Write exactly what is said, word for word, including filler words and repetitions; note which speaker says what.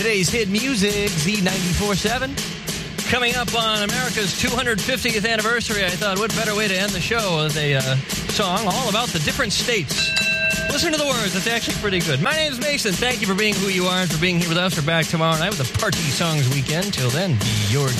Speaker 1: Today's hit music, Z ninety-four point seven. Coming up on America's two hundred fiftieth anniversary, I thought, what better way to end the show with a uh, song all about the different states. Listen to the words. It's actually pretty good. My name's Mason. Thank you for being who you are and for being here with us. We're back tomorrow night with the Party Songs Weekend. Till then, be your